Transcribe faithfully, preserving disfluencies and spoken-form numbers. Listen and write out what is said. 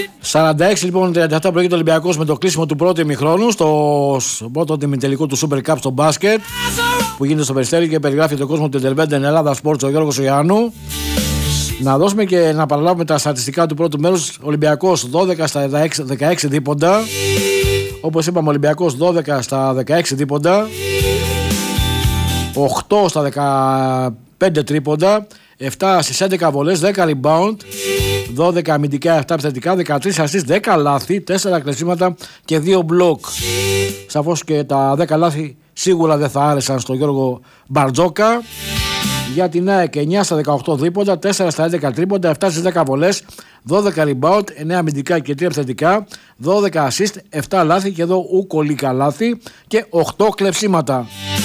σαράντα έξι λοιπόν τριάντα επτά προηγείται ο Ολυμπιακός με το κλείσιμο του πρώτου ημιχρόνου στο πρώτο ημιτελικό του Super Cup στο μπάσκετ που γίνεται στο Περιστέρι και περιγράφει το κόσμο του Εντερβέντεν Ελλάδα Sports ο Γιώργος Ιωάννου. Να δώσουμε και να παραλάβουμε τα στατιστικά του πρώτου μέρους. Ολυμπιακός δώδεκα στα δεκαέξι δίποντα. Όπως είπαμε, Ολυμπιακός δώδεκα στα δεκαέξι δίποντα, οκτώ στα δεκαπέντε τρίποντα, επτά στις έντεκα βολές, δέκα rebound, δώδεκα αμυντικά, επτά επιθετικά, δεκατρία assist, δέκα λάθη, τέσσερα κλεψίματα και δύο μπλοκ. Σαφώς και τα δέκα λάθη σίγουρα δεν θα άρεσαν στον Γιώργο Μπαρτζόκα. Για την ΑΕΚ εννιά στα δεκαοκτώ τρίποντα, τέσσερα στα έντεκα τρίποντα, επτά στις δέκα βολές, δώδεκα rebound, εννέα αμυντικά και τρία επιθετικά, δώδεκα assist, επτά λάθη και εδώ ουκολίκα λάθη και οκτώ κλεψίματα.